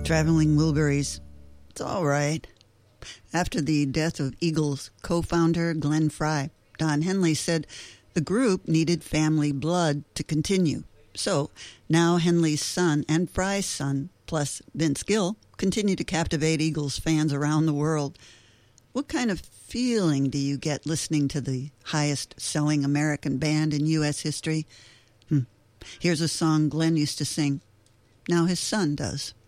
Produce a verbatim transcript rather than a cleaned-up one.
Traveling Wilburys. It's all right. After the death of Eagles co-founder Glenn Frey, Don Henley said the group needed family blood to continue. So now Henley's son and Frey's son, plus Vince Gill, continue to captivate Eagles fans around the world. What kind of feeling do you get listening to the highest-selling American band in U S history? Hmm. Here's a song Glenn used to sing. Now his son does.